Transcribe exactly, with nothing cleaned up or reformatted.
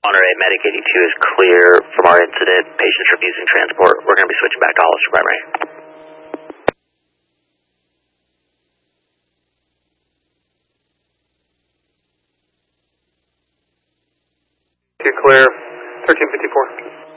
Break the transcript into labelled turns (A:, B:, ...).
A: Monterey, Medic eighty-two is clear from our incident. Patients refusing transport. We're going to be switching back to Hollister Primary.
B: You're clear, thirteen fifty-four.